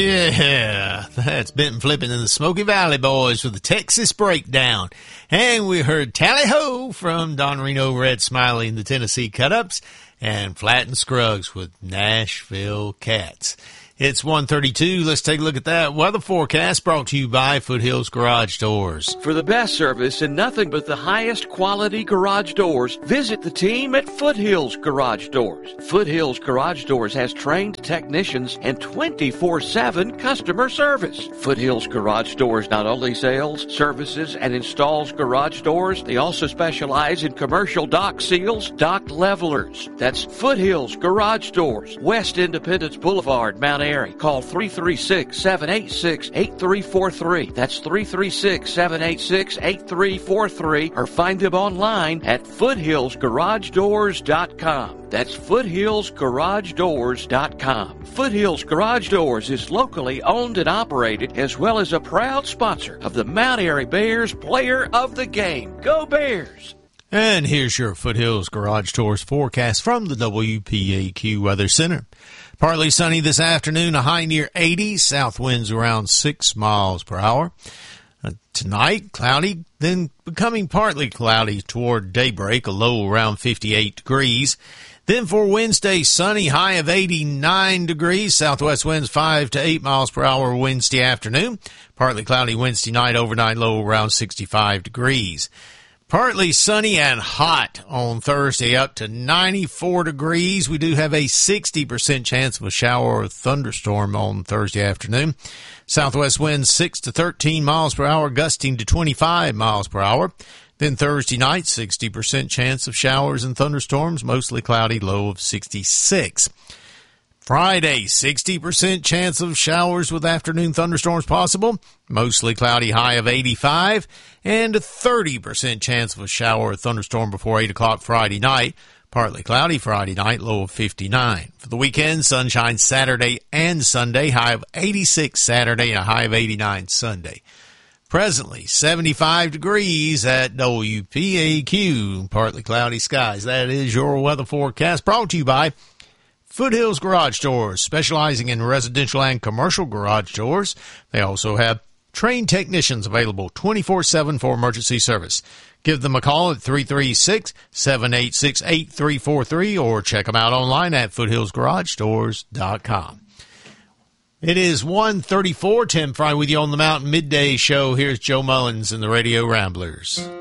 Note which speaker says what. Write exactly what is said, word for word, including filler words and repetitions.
Speaker 1: Yeah, that's Benton Flippin' and the Smoky Valley Boys with the Texas Breakdown. And we heard Tally Ho from Don Reno, Red Smiley and the Tennessee Cut-Ups, and Flat and Scruggs with Nashville Cats. It's one thirty-two. Let's take a look at that weather forecast brought to you by Foothills Garage Doors.
Speaker 2: For the best service and nothing but the highest quality garage doors, visit the team at Foothills Garage Doors. Foothills Garage Doors has trained technicians and twenty-four seven customer service. Foothills Garage Doors not only sells, services, and installs garage doors, they also specialize in commercial dock seals, dock levelers. That's Foothills Garage Doors, West Independence Boulevard, Mount Airy. Call three three six, seven eight six, eight three four three. That's three three six, seven eight six, eight three four three, or find them online at foothills garage doors dot com. That's foothills garage doors dot com. Foothills Garage Doors is locally owned and operated, as well as a proud sponsor of the Mount Airy Bears Player of the Game. Go Bears!
Speaker 1: And here's your Foothills Garage Doors forecast from the W P A Q Weather Center. Partly sunny this afternoon, a high near eighty, south winds around six miles per hour. Uh, tonight, cloudy, then becoming partly cloudy toward daybreak, a low around fifty-eight degrees. Then for Wednesday, sunny, high of eighty-nine degrees, southwest winds five to eight miles per hour Wednesday afternoon. Partly cloudy Wednesday night, overnight low around sixty-five degrees. Partly sunny and hot on Thursday, up to ninety-four degrees. We do have a sixty percent chance of a shower or thunderstorm on Thursday afternoon. Southwest winds six to thirteen miles per hour, gusting to twenty-five miles per hour. Then Thursday night, sixty percent chance of showers and thunderstorms, mostly cloudy, low of sixty-six. Friday, sixty percent chance of showers with afternoon thunderstorms possible, mostly cloudy, high of eighty-five, and a thirty percent chance of a shower or thunderstorm before eight o'clock Friday night, partly cloudy Friday night, low of fifty-nine. For the weekend, sunshine Saturday and Sunday, high of eighty-six Saturday and a high of eighty-nine Sunday. Presently, seventy-five degrees at W P A Q, partly cloudy skies. That is your weather forecast brought to you by Foothills Garage Doors, specializing in residential and commercial garage doors. They also have trained technicians available twenty-four seven for emergency service. Give them a call at three three six, seven eight six, eight three four three or check them out online at foothills garage doors dot com. It is one thirty-four. Tim Fry with you on the Mountain Midday Show. Here's Joe Mullins and the Radio Ramblers.